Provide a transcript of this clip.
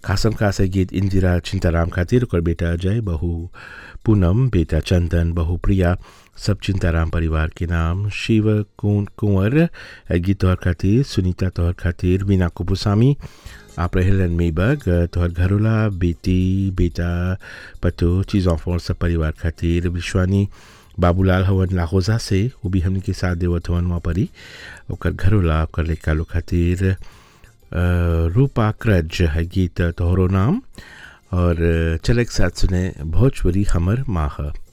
खासम खास है गीत इंदिरा चिंताराम खातिर और बेटा अजय, बहू पूनम, बेटा चंदन, बहू प्रिया, सब चिंताराम परिवार के नाम। शिव कुंवर गीत तोहर खातिर, सुनीता तोहर खातिर, वीना कुपुसामी, आप रहेलन मेबग तोहर घरोला, बेटी बेटा पतो चीज़ों फॉर सब परिवार खातिर। विश्वानी बाबूलाल हवन लाहौजा से, वो भी हमने के साथ देवत हवन वहाँ परी, ओकर घरोला ओकर लेका लो खातिर। रूपा क्रज है गीत तोहरो नाम। और चले एक साथ सुने भोजपुरी हमर माह।